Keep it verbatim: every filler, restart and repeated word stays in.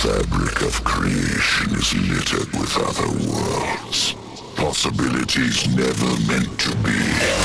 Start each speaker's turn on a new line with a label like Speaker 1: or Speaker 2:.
Speaker 1: fabric of creation is littered with other worlds. Possibilities never meant to be.